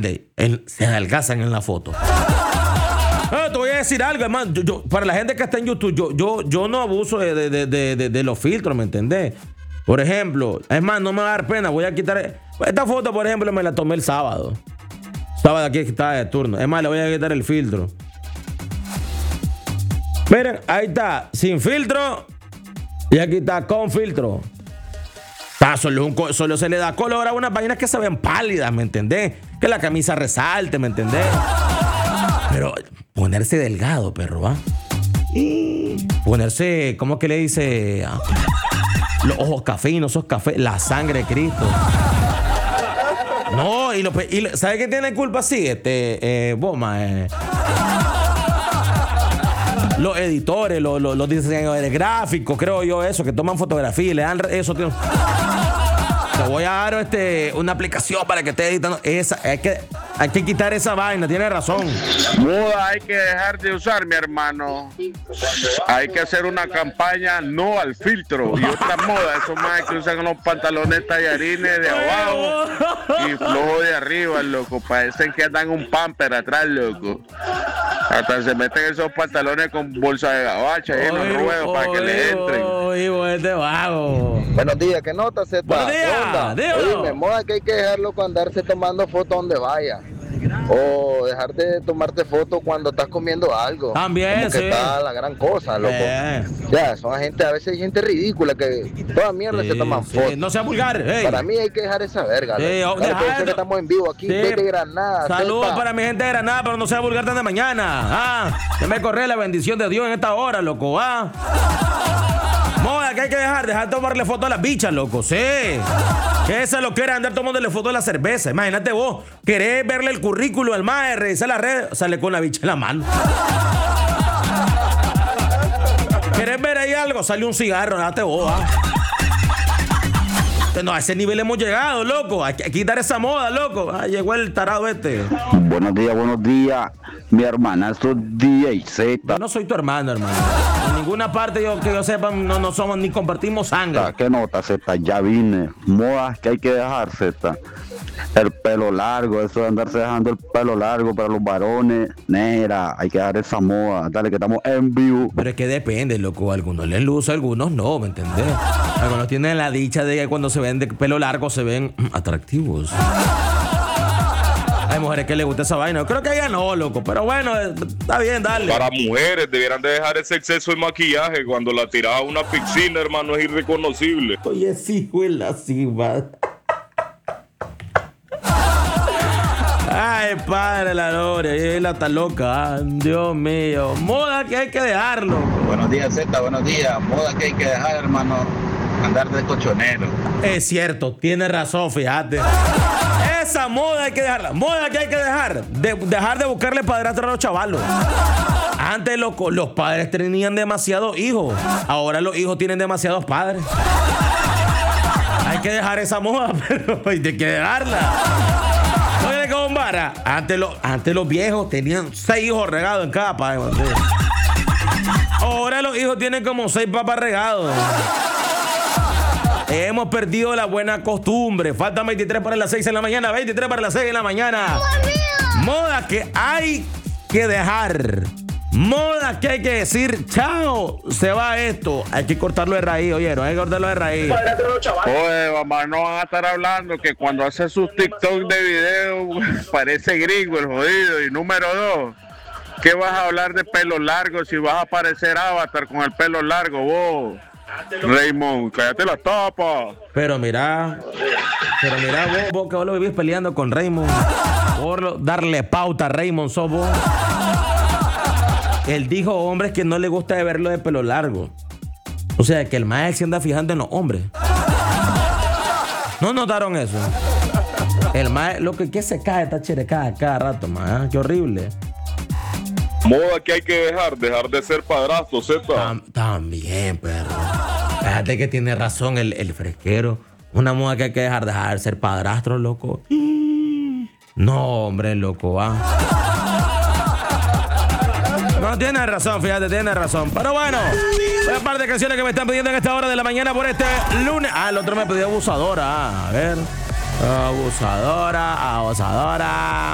entiendes? Se adelgazan en la foto. Te voy a decir algo, hermano. Para la gente que está en YouTube, yo no abuso de los filtros, ¿me entendés? Por ejemplo, es más, no me va a dar pena. Voy a quitar. Esta foto, por ejemplo, me la tomé el sábado. Sábado aquí estaba de turno. Es más, le voy a quitar el filtro. Miren, ahí está, sin filtro. Y aquí está con filtro. Solo se le da color a unas vainas que se ven pálidas, ¿me entendés? Que la camisa resalte, ¿me entendés? Pero ponerse delgado, perro, ¿va? Y ponerse, ¿cómo que le dice? Los ojos café y no sos café. La sangre de Cristo. No, ¿sabe qué tiene culpa? Sí, los editores, los diseñadores gráficos, creo yo, eso, que toman fotografía y le dan eso. Te voy a dar una aplicación para que esté editando. Hay que quitar esa vaina, tiene razón. Moda hay que dejar de usar, mi hermano. Hay que hacer una campaña no al filtro. Y otra moda, esos más que usan los pantalones tallarines de abajo y flojo de arriba, loco. Parecen que andan un pamper atrás, loco. Hasta se meten esos pantalones con bolsa de gabacha y en los ruedos para que le entren. Buenos días, ¿qué nota, Zeta? Buenos días, Oye, moda que hay que dejarlo con andarse tomando fotos donde vaya. O dejar de tomarte fotos cuando estás comiendo algo. También, como que sí. está la gran cosa, loco. Ya, son gente, a veces hay gente ridícula que toda mierda se toman fotos. No sea vulgar. Para mí hay que dejar esa verga. Que estamos en vivo aquí desde Granada. Saludos Zeta. para mi gente de Granada, pero no sea vulgar tan de mañana. Que me corre la bendición de Dios en esta hora, loco. Moda que hay que dejar de tomarle foto a las bichas, loco. Sí. Que esa lo que era andar tomándole foto a la cerveza. Imagínate vos, querés verle el currículo al mae, revisar las redes, sale con la bicha en la mano. ¿Querés ver ahí algo? Sale un cigarro, date vos, No, a ese nivel hemos llegado, loco. Hay que quitar esa moda, loco. Llegó el tarado este. Buenos días. Mi hermanazo DJ Z. Yo no soy tu hermano. En ninguna parte que yo sepa no somos ni compartimos sangre. ¿Qué nota, Z? Ya vine. Modas que hay que dejar, Z. El pelo largo, eso de andarse dejando el pelo largo para los varones. Negra, hay que dejar esa moda. Dale, que estamos en vivo. Pero es que depende, loco. Algunos les luce, algunos no, ¿me entendés? Algunos tienen la dicha de que cuando se ven de pelo largo se ven atractivos. Hay mujeres que les gusta esa vaina. Yo creo que ella no, loco. Pero bueno, está bien, dale. Para mujeres, debieran de dejar ese exceso de maquillaje. Cuando la tiraba a una piscina, hermano, es irreconocible. Oye, sí, huela así, va. Ay, padre, la gloria. Ella está loca. Dios mío. Moda que hay que dejarlo. Buenos días, Z. Buenos días. Moda que hay que dejar, hermano. Andar de cochonero. Es cierto, tiene razón, fíjate. Esa moda hay que dejarla. Moda que hay que dejar. Dejar de buscarle padrastro a los chavalos. Antes los padres tenían demasiados hijos. Ahora los hijos tienen demasiados padres. Hay que dejar esa moda, pero hay que dejarla. Oye, ¿cómo vara? Antes los viejos tenían 6 hijos regados en cada padre. Ahora los hijos tienen como 6 papas regados. Hemos perdido la buena costumbre. Faltan 23 para las 6 de la mañana. 23 para las 6 de la mañana. Moda que hay que dejar. Moda que hay que decir, chao, se va esto. Hay que cortarlo de raíz, oye, no hay que cortarlo de raíz. Oye, mamá, no van a estar hablando que cuando hace sus TikTok de video parece gringo el jodido. Y número 2, ¿qué vas a hablar de pelo largo si vas a parecer Avatar con el pelo largo, vos? Raymond, cállate la tapa. Pero mira, vos que vos lo vivís peleando con Raymond por darle pauta a Raymond, sos vos. Él dijo hombres que no le gusta de verlo de pelo largo. O sea, que el maestro se anda fijando en los hombres. ¿No notaron eso? El maestro, lo que se cae, está cherecada cada rato, más. Qué horrible. Moda que hay que dejar de ser padrastro, Z. También, perro. Fíjate que tiene razón el fresquero. Una moda que hay que dejar de ser padrastro, loco. No, hombre, loco, va. No, tiene razón, fíjate, tiene razón. Pero bueno, hay un par de canciones que me están pidiendo en esta hora de la mañana por este lunes. El otro me pidió abusadora. A ver. Abusadora.